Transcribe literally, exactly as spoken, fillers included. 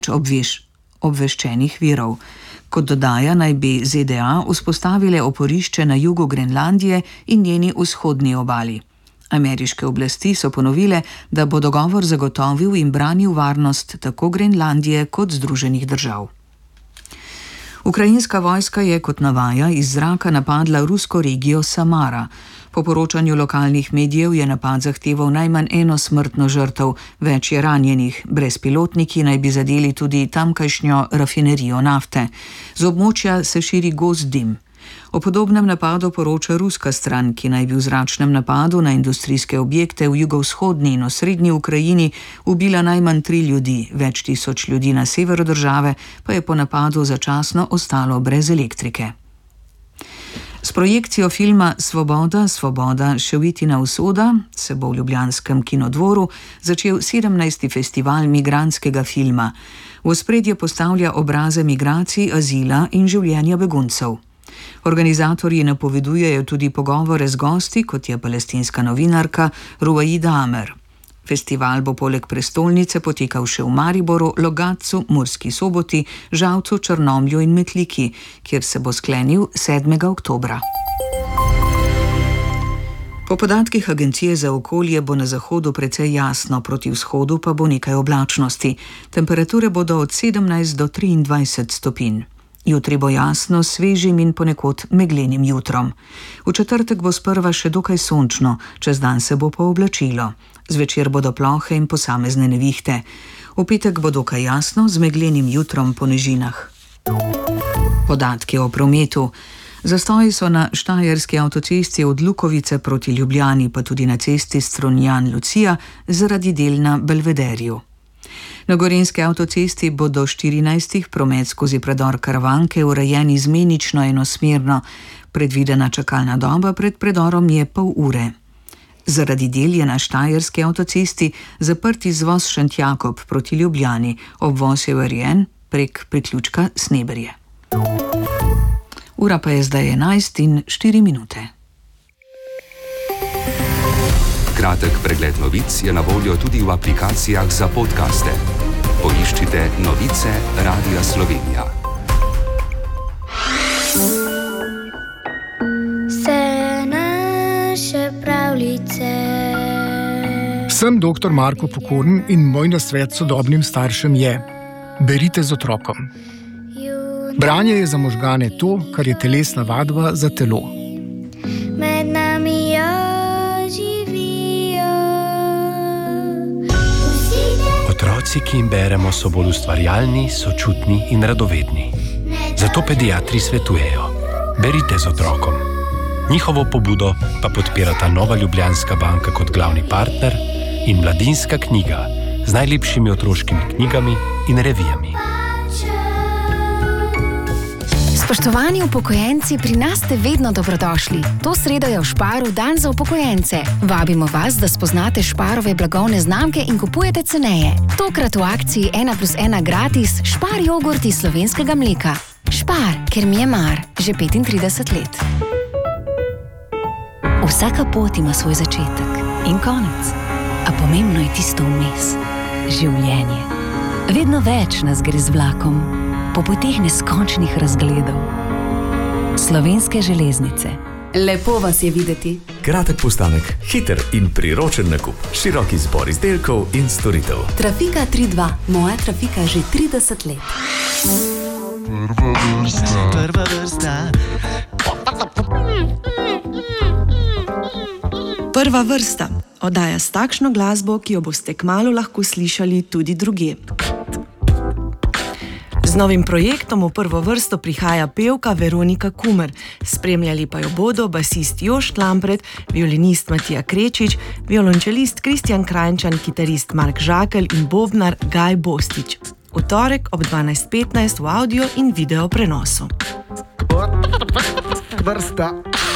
obveš, obveščenih virov. Kot dodaja, naj bi Z D A vzpostavile oporišče na jugu Grenlandije in njeni vzhodni obali. Ameriške oblasti so ponovile, da bo dogovor zagotovil in branil varnost tako Grenlandije kot Združenih držav. Ukrajinska vojska je, kot navaja, iz zraka napadla rusko regijo Samara. Po poročanju lokalnih medijev je napad zahteval najmanj eno smrtno žrtev, več je ranjenih. Brezpilotniki naj bi zadeli tudi tamkajšnjo rafinerijo nafte. Z območja se širi gost dim. O podobnem napadu poroča ruska stran, ki naj bi v zračnem napadu na industrijske objekte v jugovzhodni in osrednji Ukrajini ubila najmanj tri ljudi, več tisoč ljudi na severu države pa je po napadu začasno ostalo brez elektrike. S projekcijo filma Svoboda, svoboda, Ševitina usoda se bo v ljubljanskem kinodvoru začel sedemnajsti festival migrantskega filma. V ospredje postavlja obraze migracij, azila in življenja beguncev. Organizatorji napovedujejo tudi pogovore z gosti, kot je palestinska novinarka Ruwaida Amer. Festival bo poleg prestolnice potekal še v Mariboru, Logatcu, Murski Soboti, Žalcu, Črnomlju in Metliki, kjer se bo sklenil sedmega oktobra. Po podatkih Agencije za okolje bo na zahodu precej jasno, proti vzhodu pa bo nekaj oblačnosti. Temperature bodo od sedemnajst do triindvajset stopinj. Jutri bo jasno, svežim in ponekod meglenim jutrom. V četrtek bo sprva še dokaj sončno, čez dan se bo pa oblačilo. Zvečer bodo plohe in posamezne nevihte. V petek bo dokaj jasno, z meglenim jutrom po nižinah. Podatki o prometu. Zastoji so na štajerski avtocesti od Lukovice proti Ljubljani, pa tudi na cesti Strunjan-Lucija zaradi del na Belvederju. Na gorenjski avtocesti bo do štirinajstih promet skozi predor Karavanke urejen izmenično enosmerno. Predvidena čakalna doba pred predorom je pol ure. Zaradi del je na štajerski avtocesti zaprt izvoz Šentjakob proti Ljubljani, obvoz je urejen prek priključka Sneberje. Ura pa je zdaj enajst in štiri minute. Kratek pregled novic je na voljo tudi v aplikacijah za podcaste. Poiščite Novice Radia Slovenija. Vse naše pravljice. Sem doktor Marko Pokorn in moj nasvet sodobnim staršem je: berite z otrokom. Branje je za možgane to, kar je telesna vadba za telo. Med nami jo živijo. Otroci, ki jim beremo, so bolj ustvarjalni, sočutni in radovedni. Zato pediatri svetujejo: berite z otrokom. Njihovo pobudo pa podpirata Nova Ljubljanska banka kot glavni partner in Mladinska knjiga z najlepšimi otroškimi knjigami in revijami. Spoštovani upokojenci, pri nas ste vedno dobrodošli. To sredo je v Sparu dan za upokojence. Vabimo vas, da spoznate Sparove blagovne znamke in kupujete ceneje. Tokrat v akciji ena plus ena gratis Spar jogurt iz slovenskega mleka. Spar, ker mi je mar, že petintrideset let. Vsaka pot ima svoj začetek in konec, a pomembno je tisto vmes. Življenje. Vedno več nas gre z vlakom, po poteh neskončnih razgledov. Slovenske železnice. Lepo vas je videti. Kratek postanek, hiter in priročen nakup, širok izbor izdelkov in storitev. Trafika tri dva, moja Trafika že trideset let. Prva vrsta. Prva vrsta. Prva vrsta. Oddaja s takšno glasbo, ki jo boste kmalu lahko slišali tudi drugje. Z novim projektom v prvo vrsto prihaja pevka Veronika Kumer, spremljali pa jo bodo basist Jošt Lampret, violinist Matija Krečič, violončelist Kristjan Krajnčan, kitarist Mark Žakelj in bobnar Gaj Bostič. V torek ob dvanajst petnajst v audio in video prenosu. Vrsta.